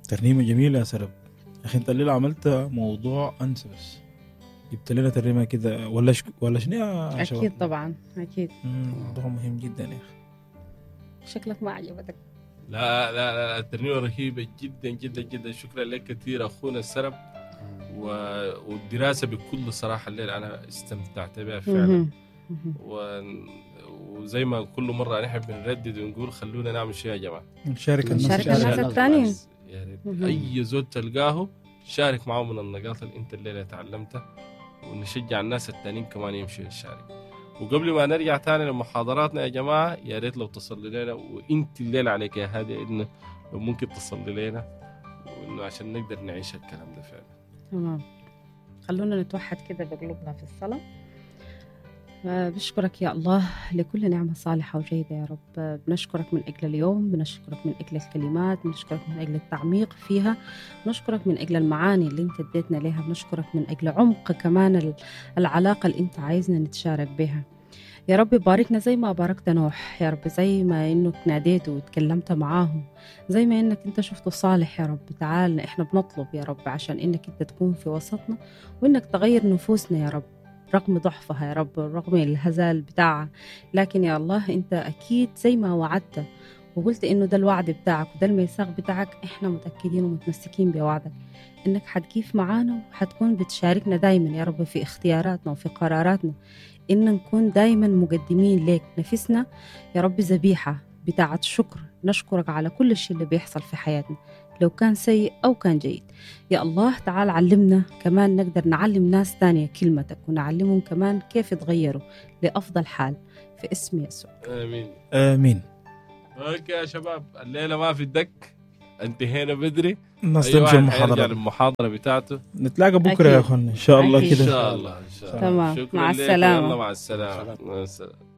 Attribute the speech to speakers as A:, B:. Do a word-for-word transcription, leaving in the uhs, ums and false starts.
A: ترنيمة جميلة يا سرب. أخي أنت الليلة عملت موضوع أنسى، بس جبت لنا ترنيمة كده ولا شك... ولا شنو يا شباب؟
B: أكيد طبعا أكيد.
A: موضوع مهم جدا يا أخي.
B: شكلك ما عجبتك.
C: لا لا لا الترنيمة رهيبة جدا جدا جدا. شكرا لك كثير أخونا السرب. و... والدراسة بكل صراحة الليلة أنا استمتعت بها فعلا. و... وزي ما كل مرة نحب بنردد ونقول خلونا نعمل شيء يا جماعة،
A: نشارك الناس
B: نشارك الناس الثانيين.
C: يعني أي زول تلقاه شارك معه من النقاط اللي أنت الليلة تعلمتها، ونشجع الناس التانيين كمان يمشوا يشارك. وقبل ما نرجع تاني لمحاضراتنا يا جماعة، يا ريت لو تصلي لنا، وإنت الليلة عليك يا هادي إنه لو ممكن تصلي لنا، وإنه عشان نقدر نعيش الكلام ده فعلا.
B: تمام. خلونا نتوحد كده بقلوبنا في الصلاة. بشكرك يا الله لكل نعمة صالحة وجيدة يا رب. بنشكرك من أجل اليوم، بنشكرك من أجل الكلمات، بنشكرك من أجل التعميق فيها، بنشكرك من أجل المعاني اللي انت اديتنا لها، بنشكرك من أجل عمق كمان العلاقة اللي انت عايزنا نتشارك بها يا رب. باركنا زي ما باركت نوح يا رب، زي ما انك ناديته وتكلمت معاه، زي ما انك انت شفته صالح يا رب. تعال احنا بنطلب يا رب عشان انك انت تكون في وسطنا، وانك تغير نفوسنا يا رب رغم ضعفها يا رب، رغم الهزال بتاعها. لكن يا الله انت اكيد زي ما وعدت وقلت انه ده الوعد بتاعك وده الميثاق بتاعك، احنا متأكدين ومتمسكين بوعدك انك حتكيف معانا وحتكون بتشاركنا دايما يا رب في اختياراتنا وفي قراراتنا، إن نكون دايما مقدمين لك نفسنا يا رب ذبيحة بتاعة شكر، نشكرك على كل شيء اللي بيحصل في حياتنا لو كان سيء أو كان جيد. يا الله تعال علمنا كمان نقدر نعلم ناس تانية كلمتك، ونعلمهم كمان كيف يتغيروا لأفضل حال في اسم يسوع.
C: آمين
A: آمين.
C: أوكي يا شباب، الليلة ما في الدك، انتهينا بدري.
A: الناس
C: أيوة
A: تمشي المحاضرة
C: المحاضرة بتاعته.
A: نتلاقى بكرة يا أخوان إن شاء الله كده.
C: إن شاء الله إن شاء الله.
B: تمام.
C: شكرا
B: مع
C: لك.
B: السلامة.
C: يلا مع السلامة. مع السلامة.